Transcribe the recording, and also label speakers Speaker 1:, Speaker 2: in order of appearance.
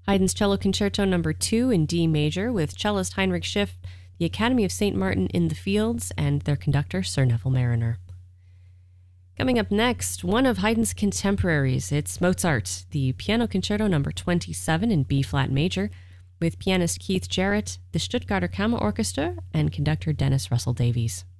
Speaker 1: Haydn's Cello Concerto No. 2 in D major with cellist Heinrich Schiff, the Academy of St. Martin in the Fields, and their conductor, Sir Neville Marriner. Coming up next, one of Haydn's contemporaries, it's Mozart, the Piano Concerto No. 27 in B-flat major, with pianist Keith Jarrett, the Stuttgarter Kammerorchester, and conductor Dennis Russell Davies.